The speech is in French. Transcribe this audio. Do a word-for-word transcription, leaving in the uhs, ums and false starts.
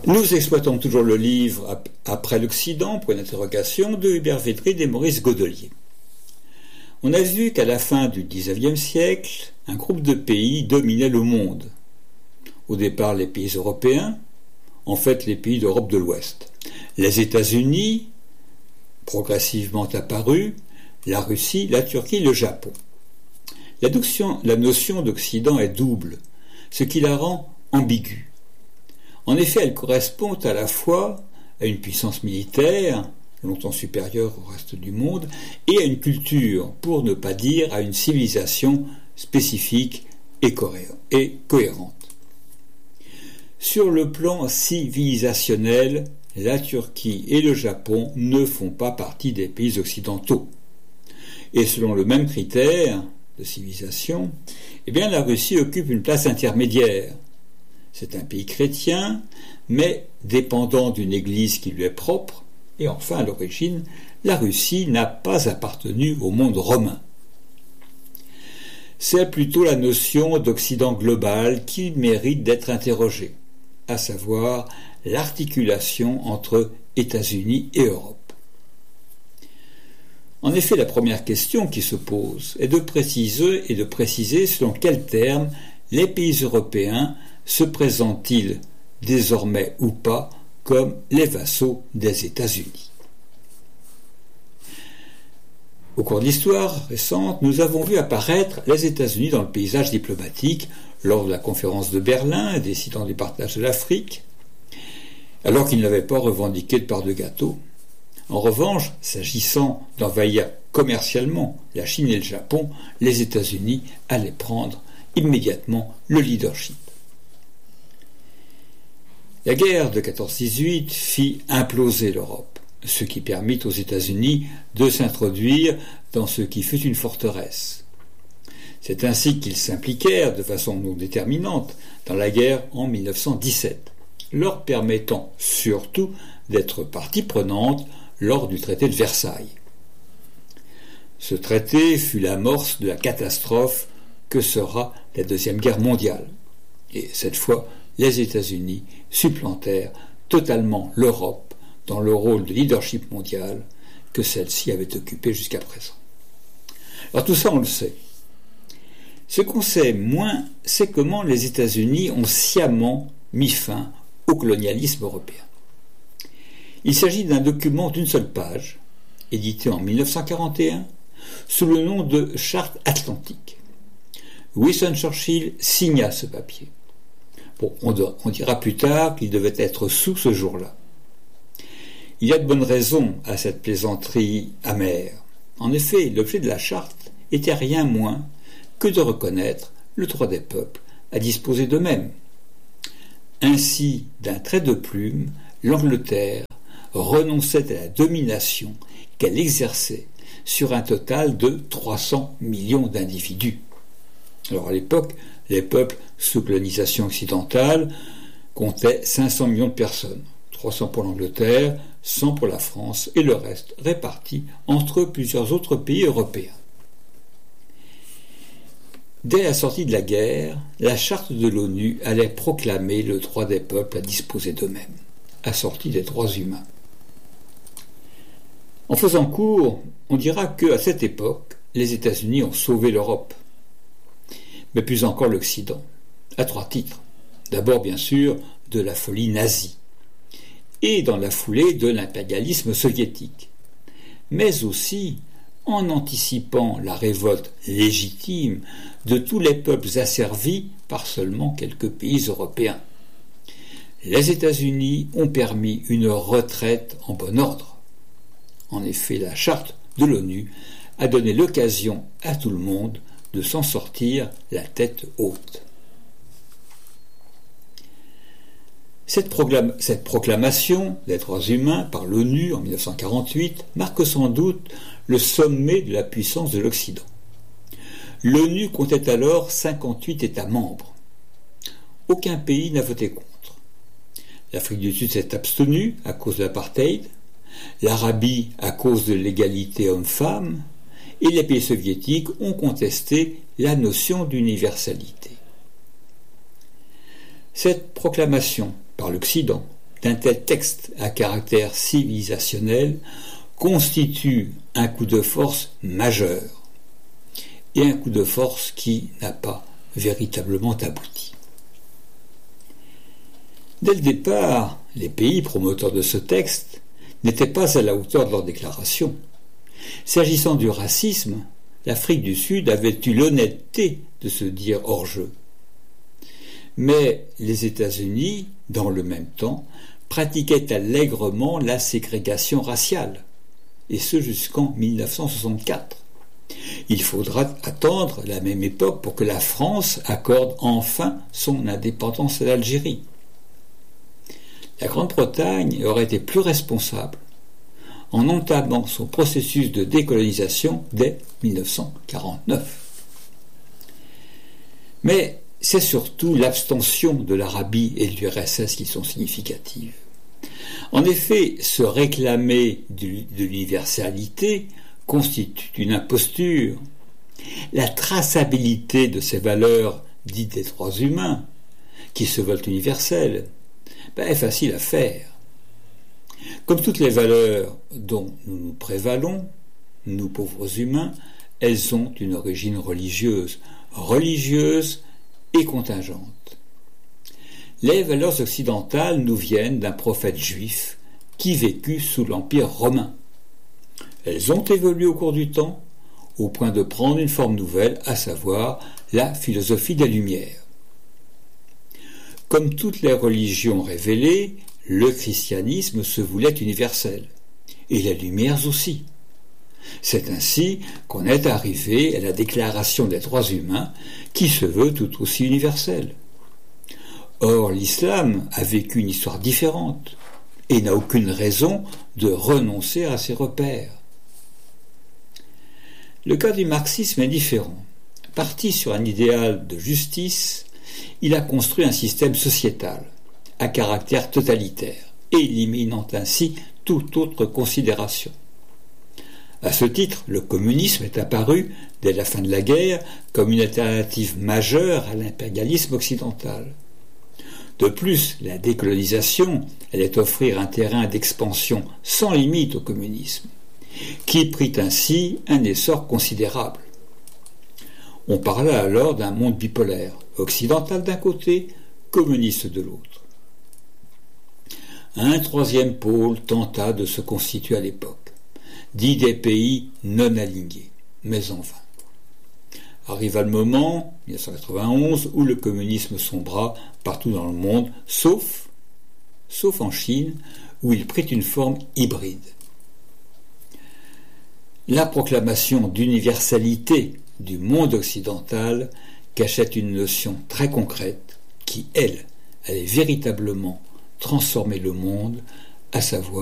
Nous exploitons toujours le livre « Après l'Occident » pour une interrogation de Hubert Védrine et Maurice Godelier. On a vu qu'à la fin du dix-neuvième siècle, un groupe de pays dominait le monde. Au départ, les pays européens, en fait les pays d'Europe de l'Ouest. Les États-Unis, progressivement apparus, la Russie, la Turquie, le Japon. La notion, la notion d'Occident est double, ce qui la rend ambiguë. En effet, elle correspond à la fois à une puissance militaire, longtemps supérieure au reste du monde, et à une culture, pour ne pas dire à une civilisation spécifique et cohérente. Sur le plan civilisationnel, la Turquie et le Japon ne font pas partie des pays occidentaux. Et selon le même critère de civilisation, eh bien la Russie occupe une place intermédiaire. C'est un pays chrétien, mais dépendant d'une église qui lui est propre, et enfin, à l'origine, la Russie n'a pas appartenu au monde romain. C'est plutôt la notion d'Occident global qui mérite d'être interrogée, à savoir l'articulation entre États-Unis et Europe. En effet, la première question qui se pose est de préciser et de préciser selon quels termes les pays européens se présentent-ils désormais ou pas comme les vassaux des États-Unis. Au cours de l'histoire récente, nous avons vu apparaître les États-Unis dans le paysage diplomatique lors de la conférence de Berlin décidant du partage de l'Afrique, alors qu'ils n'avaient pas revendiqué de part de gâteau. En revanche, s'agissant d'envahir commercialement la Chine et le Japon, les États-Unis allaient prendre immédiatement le leadership. La guerre de quatorze dix-huit fit imploser l'Europe, ce qui permit aux États-Unis de s'introduire dans ce qui fut une forteresse. C'est ainsi qu'ils s'impliquèrent de façon non déterminante dans la guerre en mille neuf cent dix-sept, leur permettant surtout d'être partie prenante lors du traité de Versailles. Ce traité fut l'amorce de la catastrophe que sera la Deuxième Guerre mondiale. Et cette fois, les États-Unis supplantèrent totalement l'Europe dans le rôle de leadership mondial que celle-ci avait occupé jusqu'à présent. Alors tout ça, on le sait. Ce qu'on sait moins, c'est comment les États-Unis ont sciemment mis fin au colonialisme européen. Il s'agit d'un document d'une seule page, édité en mille neuf cent quarante et un, sous le nom de Charte Atlantique. Winston Churchill signa ce papier. Bon, on, de, on dira plus tard qu'il devait être sous ce jour-là. Il y a de bonnes raisons à cette plaisanterie amère. En effet, l'objet de la charte était rien moins que de reconnaître le droit des peuples à disposer d'eux-mêmes. Ainsi, d'un trait de plume, l'Angleterre renonçait à la domination qu'elle exerçait sur un total de trois cents millions d'individus. Alors à l'époque, les peuples sous colonisation occidentale comptaient cinq cents millions de personnes, trois cents pour l'Angleterre, cent pour la France et le reste réparti entre plusieurs autres pays européens. Dès la sortie de la guerre, la charte de l'ONU allait proclamer le droit des peuples à disposer d'eux-mêmes, assorti des droits humains. En faisant court, on dira qu'à cette époque, les États-Unis ont sauvé l'Europe, mais plus encore l'Occident, à trois titres. D'abord, bien sûr, de la folie nazie, et dans la foulée de l'impérialisme soviétique, mais aussi en anticipant la révolte légitime de tous les peuples asservis par seulement quelques pays européens. Les États-Unis ont permis une retraite en bon ordre. En effet, la charte de l'ONU a donné l'occasion à tout le monde de s'en sortir la tête haute. Cette, proclam- cette proclamation des droits humains par l'ONU en mille neuf cent quarante-huit marque sans doute le sommet de la puissance de l'Occident. L'ONU comptait alors cinquante-huit États membres. Aucun pays n'a voté contre. L'Afrique du Sud s'est abstenue à cause de l'apartheid, l'Arabie à cause de l'égalité homme-femme, et les pays soviétiques ont contesté la notion d'universalité. Cette proclamation par l'Occident d'un tel texte à caractère civilisationnel constitue un coup de force majeur, et un coup de force qui n'a pas véritablement abouti. Dès le départ, les pays promoteurs de ce texte n'étaient pas à la hauteur de leur déclaration. S'agissant du racisme, l'Afrique du Sud avait eu l'honnêteté de se dire hors jeu. Mais les États-Unis, dans le même temps, pratiquaient allègrement la ségrégation raciale, et ce jusqu'en mille neuf cent soixante-quatre. Il faudra attendre la même époque pour que la France accorde enfin son indépendance à l'Algérie. La Grande-Bretagne aurait été plus responsable en entamant son processus de décolonisation dès mille neuf cent quarante-neuf. Mais c'est surtout l'abstention de l'Arabie et de l'U R S S qui sont significatives. En effet, se réclamer de l'universalité constitue une imposture. La traçabilité de ces valeurs dites des droits humains, qui se veulent universelles, ben, est facile à faire. Comme toutes les valeurs dont nous nous prévalons, nous pauvres humains, elles ont une origine religieuse, religieuse et contingente. Les valeurs occidentales nous viennent d'un prophète juif qui vécut sous l'Empire romain. Elles ont évolué au cours du temps, au point de prendre une forme nouvelle, à savoir la philosophie des Lumières. Comme toutes les religions révélées, le christianisme se voulait universel, et les Lumières aussi. C'est ainsi qu'on est arrivé à la Déclaration des droits humains, qui se veut tout aussi universelle. Or, l'islam a vécu une histoire différente, et n'a aucune raison de renoncer à ses repères. Le cas du marxisme est différent. Parti sur un idéal de justice, il a construit un système sociétal, à caractère totalitaire, éliminant ainsi toute autre considération. À ce titre, le communisme est apparu, dès la fin de la guerre, comme une alternative majeure à l'impérialisme occidental. De plus, la décolonisation allait offrir un terrain d'expansion sans limite au communisme, qui prit ainsi un essor considérable. On parla alors d'un monde bipolaire, occidental d'un côté, communiste de l'autre. Un troisième pôle tenta de se constituer à l'époque, dit des pays non alignés, mais en vain. Arriva le moment, mille neuf cent quatre-vingt-onze, où le communisme sombra partout dans le monde, sauf, sauf en Chine, où il prit une forme hybride. La proclamation d'universalité du monde occidental cachait une notion très concrète qui, elle, allait véritablement transformer le monde, à savoir